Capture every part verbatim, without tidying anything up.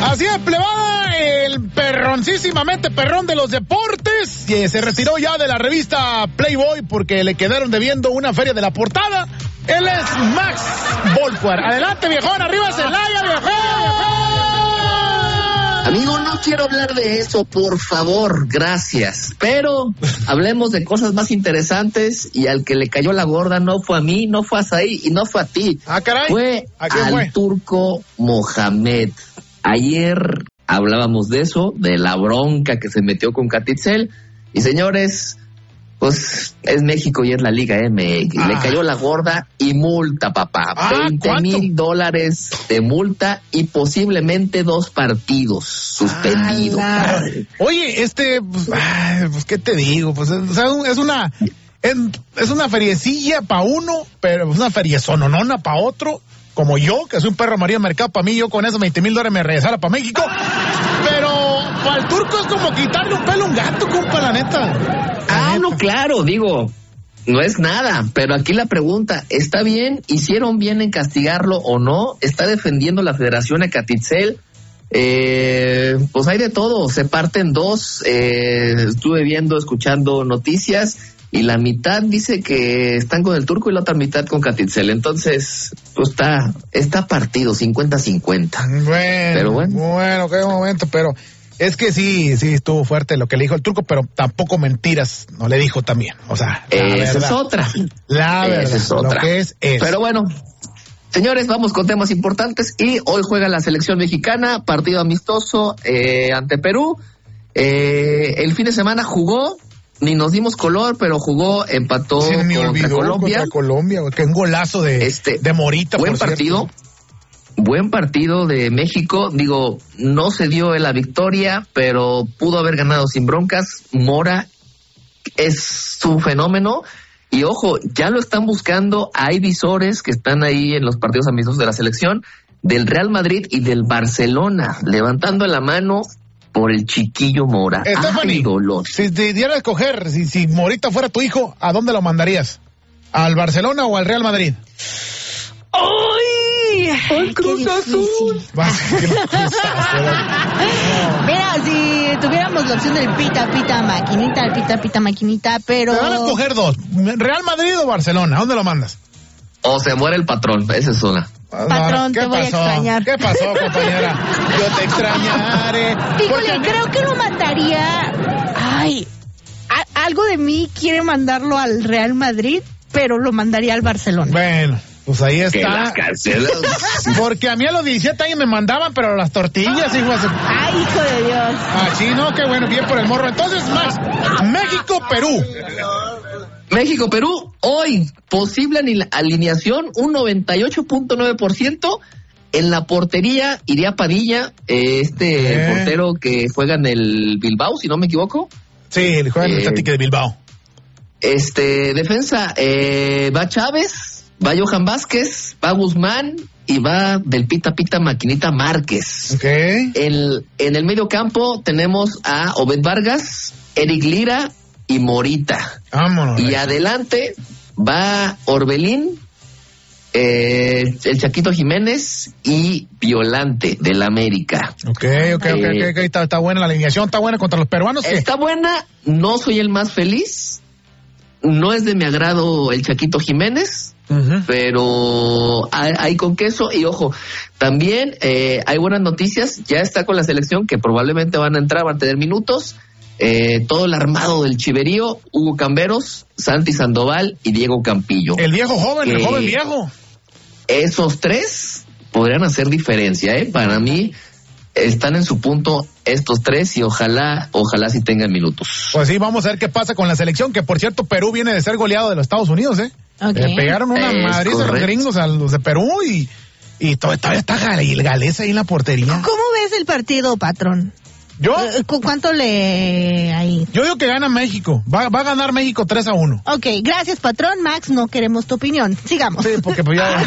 Así es, plebada, el perroncísimamente perrón de los deportes, que se retiró ya de la revista Playboy porque le quedaron debiendo una feria de la portada. Él es Max Volcuar. Adelante, viejón, arriba Celaya, viejón. Amigo, no quiero hablar de eso, por favor, gracias. Pero hablemos de cosas más interesantes, y al que le cayó la gorda no fue a mí, no fue a Saí y no fue a ti. Ah, caray. Fue al fue? turco Mohamed. Ayer hablábamos de eso, de la bronca que se metió con Catitzel. Y señores, pues es México y es la Liga M X. Ah. Le cayó la gorda y multa, papá. Ah, veinte mil dólares de multa y posiblemente dos partidos suspendidos. Ah, oye, este, pues, ay, pues, ¿qué te digo? Pues, o sea, es una, es, es una feriecilla para uno, pero es una feriezononona para otro. Como yo, que soy un perro María Mercado, para mí, yo con esos veinte mil dólares me regresara para México. Pero para el turco es como quitarle un pelo a un gato, compa, la neta. La ah, neta. No, claro, digo, no es nada. Pero aquí la pregunta, ¿está bien? ¿Hicieron bien en castigarlo o no? ¿Está defendiendo la Federación a Catitzel? Eh, pues hay de todo, se parten dos. Eh, estuve viendo, escuchando noticias, y la mitad dice que están con el turco y la otra mitad con Catitzel. Entonces, pues está, está partido, cincuenta cincuenta. Bueno, pero bueno. Bueno, qué momento, pero es que sí, sí estuvo fuerte lo que le dijo el turco, pero tampoco mentiras no le dijo también. O sea, la esa verdad, es otra. La verdad, esa es otra. Lo que es, es. Pero bueno, señores, vamos con temas importantes. Y hoy juega la selección mexicana, partido amistoso eh, ante Perú. Eh, el fin de semana jugó. Ni nos dimos color, pero jugó, empató Se me contra olvidó, Colombia. Contra Colombia, que un golazo de, este, de Morita. Buen por partido, cierto. Buen partido de México. Digo, no se dio la victoria, pero pudo haber ganado sin broncas. Mora es un fenómeno. Y ojo, ya lo están buscando. Hay visores que están ahí en los partidos amistosos de la selección, del Real Madrid y del Barcelona, levantando la mano por el chiquillo Mora. Stephanie, si te diera a escoger, si, si Morita fuera tu hijo, ¿a dónde lo mandarías? ¿Al Barcelona o al Real Madrid? ¡Ay! ¡Al Cruz Azul! Mira, si tuviéramos la opción del pita, pita, maquinita, el pita, pita, maquinita, pero... Te van a escoger dos, ¿Real Madrid o Barcelona? ¿A dónde lo mandas? O se muere el patrón, esa es una. Patrón, te voy a extrañar. ¿Qué pasó, compañera? Yo te extrañaré. Híjole, creo que lo mandaría... Ay, a, algo de mí quiere mandarlo al Real Madrid, pero lo mandaría al Barcelona. Bueno, pues ahí está. Porque a mí a los diecisiete años me mandaban, pero las tortillas, hijo de... Ay, hijo de Dios. Ah, sí, no, qué bueno, bien por el morro. Entonces, Max, México-Perú. México-Perú, hoy, posible alineación, un noventa y ocho punto nueve por ciento. En la portería iría Padilla, eh, este eh. portero que juega en el Bilbao, si no me equivoco. Sí, juega en el eh, Atlético de Bilbao. Este, defensa, eh, va Chávez, va Johan Vázquez, va Guzmán y va del Pita Pita Maquinita Márquez. Okay. El, en el medio campo tenemos a Obed Vargas, Eric Lira y Morita. Vámonos. Y adelante va Orbelín, eh, el Chaquito Jiménez y Violante del América. Ok, ok, ok, eh, ok, está, está buena la alineación, está buena contra los peruanos. ¿Qué? Está buena, no soy el más feliz, no es de mi agrado el Chaquito Jiménez, uh-huh. pero hay, hay con queso. Y ojo, también eh, hay buenas noticias, ya está con la selección que probablemente van a entrar, van a tener minutos. Eh, todo el armado del Chiverío, Hugo Camberos, Santi Sandoval y Diego Campillo. El viejo joven, eh, el joven viejo. Esos tres podrían hacer diferencia, ¿eh? Para mí están en su punto estos tres y ojalá, ojalá sí tengan minutos. Pues sí, vamos a ver qué pasa con la selección, que por cierto Perú viene de ser goleado de los Estados Unidos, ¿eh? Okay. Le pegaron una madriz a los gringos, a los de Perú y, y todavía está el galés ahí en la portería. ¿Cómo ves el partido, patrón? ¿Yo? ¿Cuánto le ahí? Yo digo que gana México. Va, va a ganar México tres a uno. Ok, gracias, patrón. Max, no queremos tu opinión. Sigamos. Sí, porque pues ya...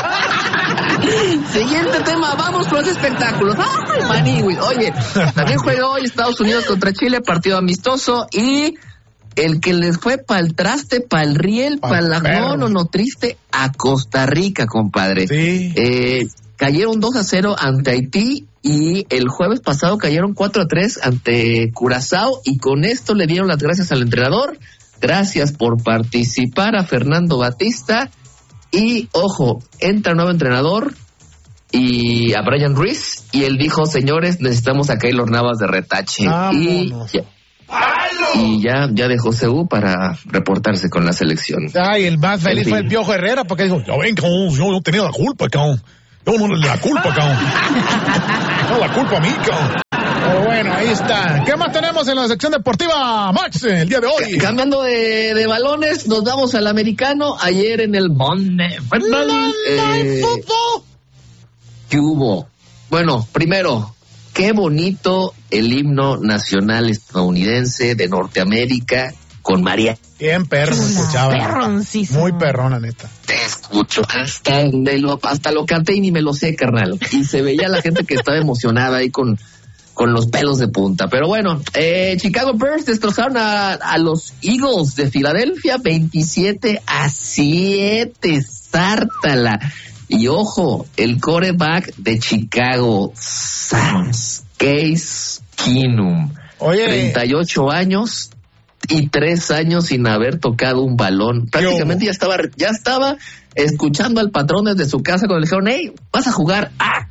Siguiente tema, vamos con los espectáculos. ¡Ay, Maniwis! Oye, también juega hoy Estados Unidos contra Chile, partido amistoso, y el que les fue pa'l traste, pa'l riel, pa'l no, no, no, triste, a Costa Rica, compadre. Sí. Eh... cayeron dos a cero ante Haití y el jueves pasado cayeron cuatro a tres ante Curazao y con esto le dieron las gracias al entrenador. Gracias por participar a Fernando Batista y ojo, entra nuevo entrenador y a Brian Ruiz y él dijo, señores, necesitamos a Keylor Navas de retache. Vámonos. y ya, y ya, ya dejó C U para reportarse con la selección. Ay, el más feliz En fin. fue el Piojo Herrera porque dijo, ya ven, cabrón, yo no tenía la culpa, cabrón. Yo no le la culpa, cabrón. No la culpa a mí, cabrón. Pero bueno, ahí está. ¿Qué más tenemos en la sección deportiva, Max, el día de hoy? Cambiando de, de balones, nos vamos al americano. Ayer en el Monday Football, eh, ¿qué hubo? Bueno, primero, qué bonito el himno nacional estadounidense de Norteamérica con María. Bien perro, se escuchaba. Perroncísimo. Muy perrona, neta. Te escucho, hasta, me lo, hasta lo canté y ni me lo sé, carnal. Y se veía la gente que estaba emocionada ahí con, con los pelos de punta. Pero bueno, eh, Chicago Bears destrozaron a, a los Eagles de Filadelfia veintisiete a siete. Sártala. Y ojo, el quarterback de Chicago, Sans Case Keenum, Oye. treinta y ocho años y tres años sin haber tocado un balón. Prácticamente ya estaba, ya estaba escuchando al patrón desde su casa cuando le dijeron, hey, vas a jugar. ¡Ah!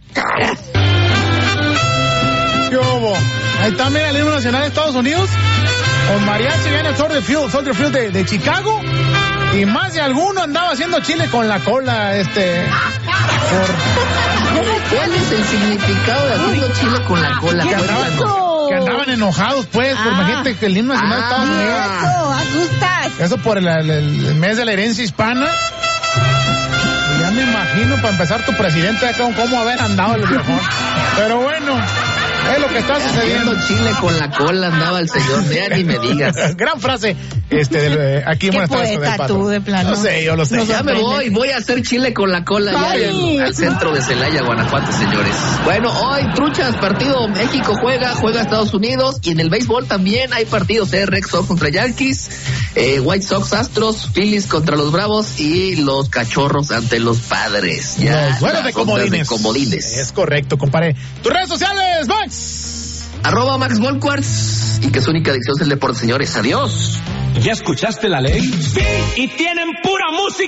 ¿Qué hubo? Ahí está, mira, el himno nacional de Estados Unidos. Con mariachi viene el Soldier Field, Soldier Field de, de Chicago. Y más de alguno andaba haciendo chile con la cola, este... Por... ¿Cuál es el significado de haciendo chile con la cola? Que andaban, que andaban enojados, pues, por Ah. imagínate que el himno nacional de Estados Unidos. Eso, asustas. Eso por el, el- el mes de la herencia hispana. Y ya me imagino, para empezar, tu presidente acá, cómo haber andado el viejón. Pero bueno, es lo que está sucediendo. Haciendo chile con la cola andaba el señor, ya ni me digas. Gran frase, este, del, eh, aquí en Qué Buenas tardes, poeta del Pato. tú, de plano. Lo sé, yo lo sé. Nos Ya me voy, voy a hacer chile con la cola ya Ay. en- al centro de Celaya, Guanajuato, señores. Bueno, hoy, truchas, partido México juega, juega Estados Unidos, y en el béisbol también hay partidos, eh, Red Sox contra Yankees, eh, White Sox Astros, Phillies contra los Bravos y los Cachorros ante los Padres. Ya, Los duelos de las ondas comodines. de comodines. Es correcto, compadre. Tus redes sociales, Max. Arroba Max Volquarts, y que su única adicción es el deporte, señores. Adiós. ¿Ya escuchaste la ley? Sí, y tienen pura música.